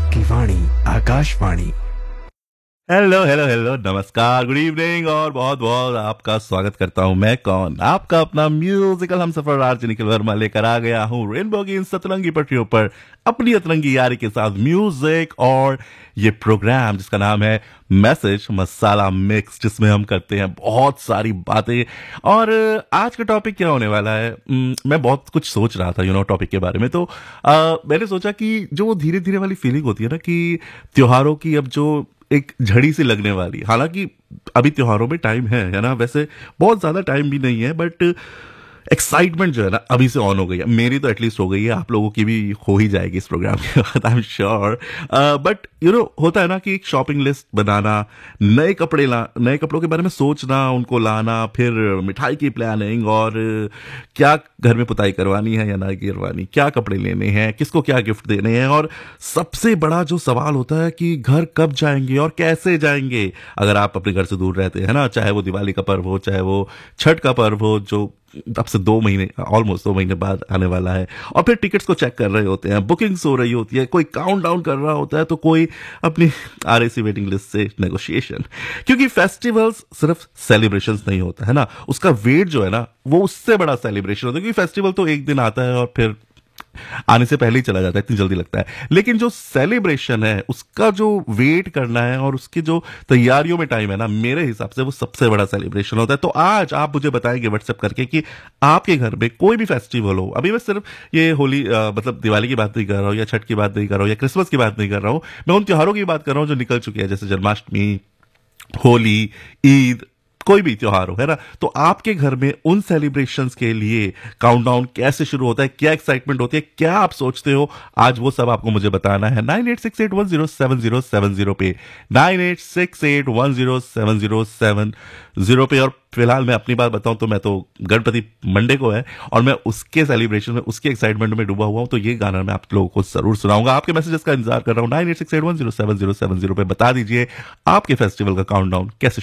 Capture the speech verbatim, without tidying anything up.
आपकी वाणी Akashvani. Hello hello hello नमस्कार, good evening और बहुत बहुत आपका स्वागत करता हूं। मैं कौन, आपका अपना म्यूजिकल हमसफर आरजे निखिल वर्मा लेकर आ गया हूं रेनबो की इन सतरंगी पटरियों पर अपनी अतरंगी यारी के साथ म्यूजिक और ये प्रोग्राम जिसका नाम है मैसेज मसाला मिक्स, जिसमें हम करते हैं बहुत सारी बातें। और आज का टॉपिक क्या होने वाला है, उम, मैं बहुत कुछ सोच रहा था यू नो टॉपिक के बारे में। तो आ, मैंने सोचा कि जो धीरे धीरे वाली फीलिंग होती है ना कि त्योहारों की अब जो एक झड़ी सी लगने वाली, हालांकि अभी त्योहारों में टाइम है है ना, वैसे बहुत ज्यादा टाइम भी नहीं है, बट एक्साइटमेंट जो है ना अभी से ऑन हो गई है। मेरी तो एटलीस्ट हो गई है, आप लोगों की भी हो ही जाएगी इस प्रोग्राम के बाद, I am sure. But you know होता है ना कि एक शॉपिंग लिस्ट बनाना, नए कपड़े ला नए कपड़ों के बारे में सोचना, उनको लाना, फिर मिठाई की प्लानिंग, और क्या घर में पुताई करवानी है या ना करवानी, क्या कपड़े लेने हैं, किसको क्या गिफ्ट देने हैं, और सबसे बड़ा जो सवाल होता है कि घर कब जाएंगे और कैसे जाएंगे अगर आप अपने घर से दूर रहते हैं ना, चाहे वो दिवाली का पर्व हो, चाहे वो छठ का पर्व हो जो अब से दो महीने ऑलमोस्ट दो महीने बाद आने वाला है। और फिर टिकट्स को चेक कर रहे होते हैं, बुकिंग्स हो रही होती है, कोई काउंट डाउन कर रहा होता है, तो कोई अपनी आरएसी वेटिंग लिस्ट से नेगोशिएशन। क्योंकि फेस्टिवल्स सिर्फ सेलिब्रेशंस नहीं होता है ना, उसका वेट जो है ना वो उससे बड़ा सेलिब्रेशन होता है। क्योंकि फेस्टिवल तो एक दिन आता है और फिर आने से पहले ही चला जाता है, इतनी जल्दी लगता है। लेकिन जो सेलिब्रेशन है उसका जो वेट करना है और उसकी जो तैयारियों में टाइम है ना, मेरे हिसाब से वो सबसे बड़ा सेलिब्रेशन होता है। तो आज आप मुझे बताएंगे व्हाट्सएप करके कि आपके घर में कोई भी फेस्टिवल हो, अभी मैं सिर्फ ये होली अ, मतलब दिवाली की बात नहीं कर रहा हूँ, या छठ की बात नहीं कर रहा हूँ, या क्रिसमस की बात नहीं कर रहा हूँ, मैं उन त्योहारों की बात कर रहा हूँ जो निकल चुके हैं, जैसे जन्माष्टमी, होली, ईद, कोई भी त्योहार हो, है ना। तो आपके घर में उन सेलिब्रेशंस के लिए काउंटडाउन कैसे शुरू होता है, क्या एक्साइटमेंट होती है, क्या आप सोचते हो, आज वो सब आपको मुझे बताना है nine eight six eight one zero seven zero seven zero पे, nine eight six eight one zero seven zero seven zero पे। और फिलहाल मैं अपनी बात बताऊं तो मैं तो गणपति मंडे को है और मैं उसके सेलिब्रेशन में, उसके एक्साइटमेंट में डूबा हुआ हूं। तो ये गाना मैं आप लोगों को जरूर सुनाऊंगा। आपके मैसेजेस का इंतजार कर रहा हूं, nine eight six eight one zero seven zero seven zero पे बता दीजिए आपके फेस्टिवल का काउंटडाउन कैसे